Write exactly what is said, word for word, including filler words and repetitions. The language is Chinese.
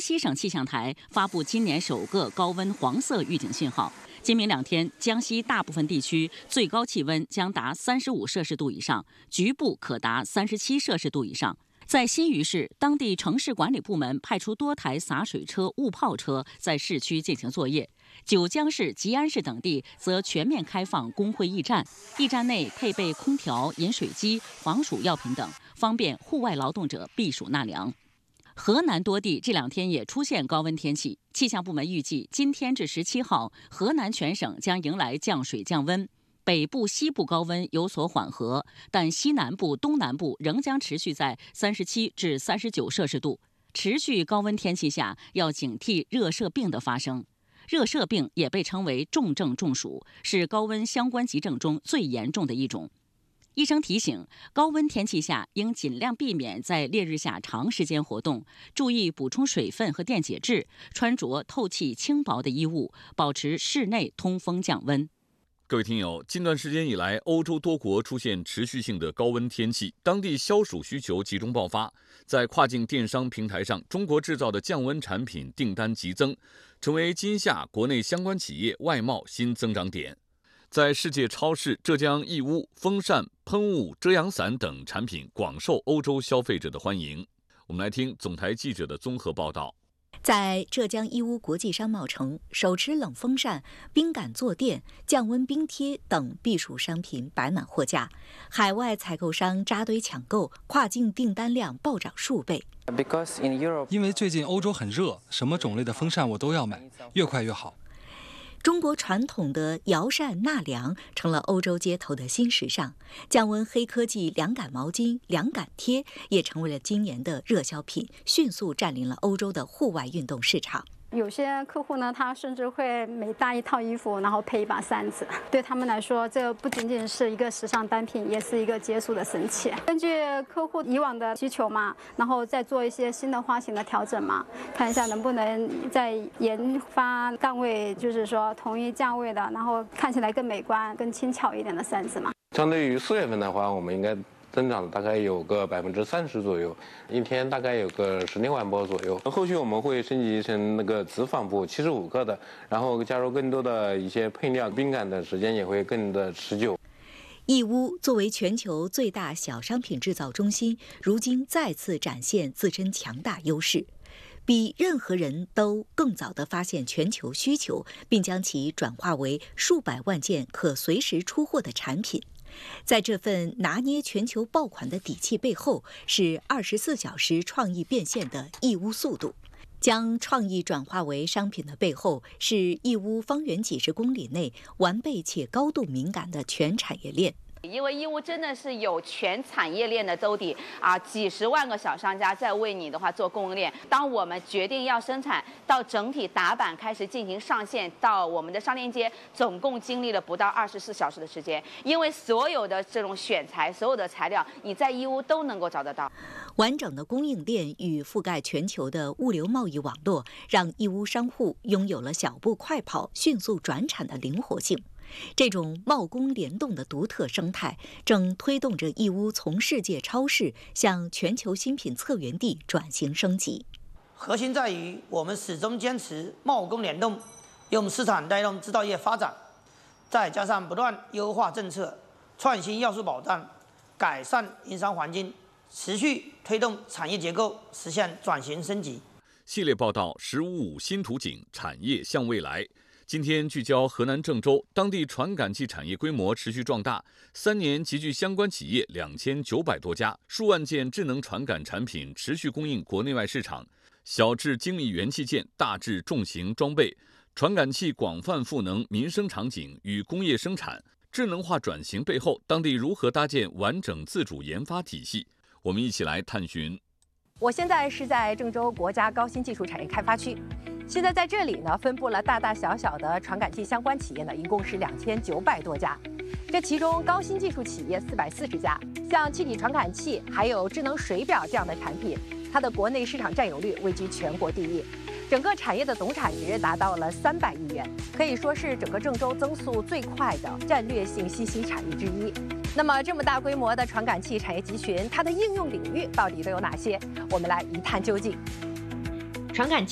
西省气象台发布今年首个高温黄色预警信号。今明两天，江西大部分地区最高气温将达三十五摄氏度以上，局部可达三十七摄氏度以上。在新余市，当地城市管理部门派出多台洒水车、雾炮车在市区进行作业。九江市、吉安市等地则全面开放工会驿站，驿站内配备空调、饮水机、防暑药品等，方便户外劳动者避暑纳凉。河南多地这两天也出现高温天气，气象部门预计今天至十七号，河南全省将迎来降水降温。北部、西部高温有所缓和，但西南部、东南部仍将持续在三十七至三十九摄氏度。持续高温天气下，要警惕热射病的发生。热射病也被称为重症中暑，是高温相关急症中最严重的一种。医生提醒，高温天气下应尽量避免在烈日下长时间活动，注意补充水分和电解质，穿着透气轻薄的衣物，保持室内通风降温。 各位听友，近段时间以来，欧洲多国出现持续性的高温天气，当地消暑需求集中爆发。在跨境电商平台上，中国制造的降温产品订单急增，成为今夏国内相关企业外贸新增长点。在世界超市，浙江义乌风扇、喷雾、遮阳伞等产品广受欧洲消费者的欢迎。我们来听总台记者的综合报道。 在浙江义乌国际商贸城，手持冷风扇、冰感坐垫、降温冰贴等避暑商品摆满货架，海外采购商扎堆抢购，跨境订单量暴涨数倍。 因为最近欧洲很热，什么种类的风扇我都要买，越快越好。 中国传统的摇扇纳凉成了欧洲街头的新时尚，降温黑科技凉感毛巾、凉感贴也成为了今年的热销品，迅速占领了欧洲的户外运动市场。 有些客户呢，他甚至会每搭一套衣服，然后配一把扇子。对他们来说，这不仅仅是一个时尚单品，也是一个解暑的神器。根据客户以往的需求嘛，然后再做一些新的花型的调整嘛，看一下能不能再研发档位，就是说同一价位的，然后看起来更美观、更轻巧一点的扇子嘛。 相对于四月份的话，我们应该增长大概有个百分之三十左右，一天大概有个十六万波左右。后续我们会升级成那个直纺布，七十五克的，然后加入更多的一些配料，冰感的时间也会更的持久。 义乌作为全球最大小商品制造中心，如今再次展现自身强大优势，比任何人都更早地发现全球需求，并将其转化为数百万件可随时出货的产品。在这份拿捏全球爆款的底气背后，是二十四小时创意变现的义乌速度。将创意转化为商品的背后，是义乌方圆几十公里内完备且高度敏感的全产业链。 因为义乌真的是有全产业链的兜底啊，几十万个小商家在为你的话做供应链。当我们决定要生产，到整体打板开始进行上线，到我们的商店街，总共经历了不到二十四小时的时间。因为所有的这种选材，所有的材料，你在义乌都能够找得到。 完整的供应链与覆盖全球的物流贸易网络，让义乌商户拥有了小步快跑、迅速转产的灵活性。这种贸工联动的独特生态，正推动着义乌从世界超市向全球新品策源地转型升级。 核心在于我们始终坚持贸工联动，用市场带动制造业发展，再加上不断优化政策、创新要素保障、改善营商环境，持续推动产业结构实现转型升级。 系列报道“十五五新图景，产业向未来”。今天聚焦河南郑州，当地传感器产业规模持续壮大，三年集聚相关企业两千九百多家，数万件智能传感产品持续供应国内外市场。小至精密元器件，大至重型装备，传感器广泛赋能民生场景与工业生产。智能化转型背后，当地如何搭建完整自主研发体系？我们一起来探寻。 我现在是在郑州国家高新技术产业开发区。现在在这里呢，分布了大大小小的传感器相关企业呢，一共是两千九百多家。这其中高新技术企业四百四十家，像气体传感器还有智能水表这样的产品，它的国内市场占有率位居全国第一。整个产业的总产值达到了三百亿元，可以说是整个郑州增速最快的战略性新兴产业之一。那么这么大规模的传感器产业集群，它的应用领域到底都有哪些？我们来一探究竟。 传感器